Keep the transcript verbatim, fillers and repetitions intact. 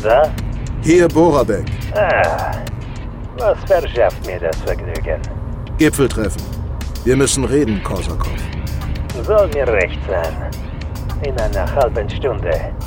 Kommissar? Hier Borabek. Ah, was verschafft mir das Vergnügen? Gipfeltreffen. Wir müssen reden, Korsakow. Soll mir recht sein. In einer halben Stunde.